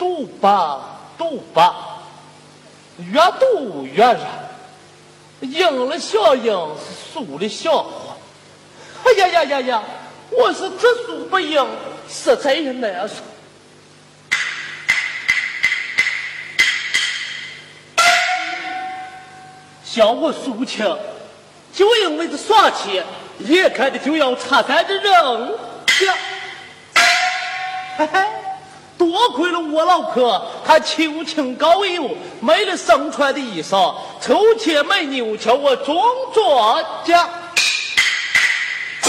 赌吧，赌吧，越赌越燃，赢了小赢，输了小活。哎呀呀呀呀！我是只输不赢，实在也难受。像我输钱，就因为这耍钱，眼看着就要插在这人家。嘿嘿，多亏了我老婆，她求情高友，没了生穿的衣裳，抽钱买牛，叫我装作家。